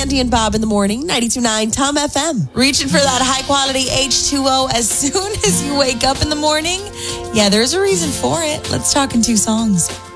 Sandy and Bob in the morning, 92.9 Tom FM. Reaching for that high quality H2O as soon as you wake up in the morning? Yeah, there's a reason for it. Let's talk in two songs.